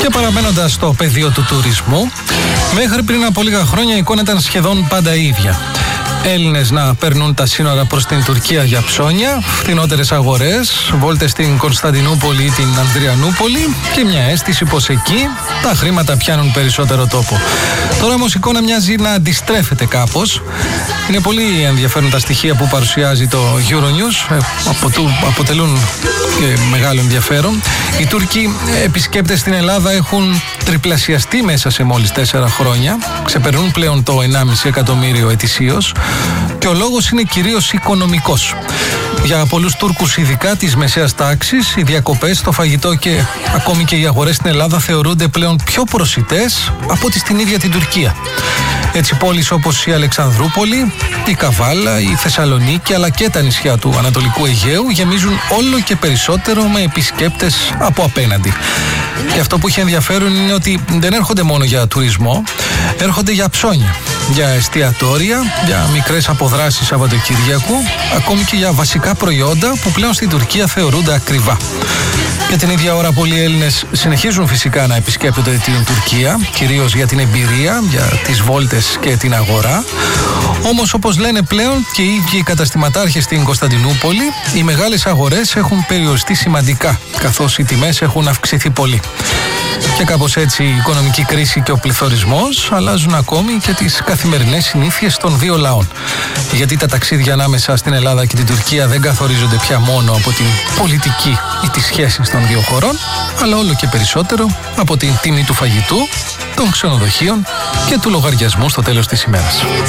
Και παραμένοντας στο πεδίο του τουρισμού, μέχρι πριν από λίγα χρόνια η εικόνα ήταν σχεδόν πάντα ίδια. Έλληνες να περνούν τα σύνορα προς την Τουρκία για ψώνια, φθηνότερες αγορές, βόλτες στην Κωνσταντινούπολη ή την Ανδριανούπολη και μια αίσθηση πως εκεί τα χρήματα πιάνουν περισσότερο τόπο. Τώρα όμως η εικόνα μοιάζει να αντιστρέφεται κάπως. Είναι πολύ ενδιαφέρον τα στοιχεία που παρουσιάζει το Euronews, αποτελούν και μεγάλο ενδιαφέρον. Οι Τούρκοι επισκέπτες στην Ελλάδα έχουν τριπλασιαστεί μέσα σε μόλις 4 χρόνια, ξεπερνούν πλέον το 1,5 εκατομμύριο ετησίως. Και ο λόγος είναι κυρίως οικονομικός. Για πολλούς Τούρκους, ειδικά της μεσαίας τάξης, οι διακοπές, το φαγητό και ακόμη και οι αγορές στην Ελλάδα θεωρούνται πλέον πιο προσιτές από ό,τι στην ίδια την Τουρκία. Έτσι, πόλεις όπως η Αλεξανδρούπολη, η Καβάλα, η Θεσσαλονίκη αλλά και τα νησιά του Ανατολικού Αιγαίου γεμίζουν όλο και περισσότερο με επισκέπτες από απέναντι. Και αυτό που έχει ενδιαφέρον είναι ότι δεν έρχονται μόνο για τουρισμό, έρχονται για ψώνια, για εστιατόρια, για μικρές αποδράσεις Σαββατοκύριακου, ακόμη και για βασικά προϊόντα που πλέον στην Τουρκία θεωρούνται ακριβά. Για την ίδια ώρα πολλοί Έλληνες συνεχίζουν φυσικά να επισκέπτονται την Τουρκία, κυρίως για την εμπειρία, για τις βόλτες και την αγορά. Όμως, όπως λένε πλέον και οι ίδιοι οι καταστηματάρχες στην Κωνσταντινούπολη, οι μεγάλες αγορές έχουν περιοριστεί σημαντικά, καθώς οι τιμές έχουν αυξηθεί πολύ. Και κάπως έτσι η οικονομική κρίση και ο πληθωρισμός αλλάζουν ακόμη και τις καθημερινές συνήθειες των δύο λαών. Γιατί τα ταξίδια ανάμεσα στην Ελλάδα και την Τουρκία δεν καθορίζονται πια μόνο από την πολιτική ή τις σχέσεις των δύο χωρών, αλλά όλο και περισσότερο από την τιμή του φαγητού, των ξενοδοχείων και του λογαριασμού στο τέλος της ημέρας.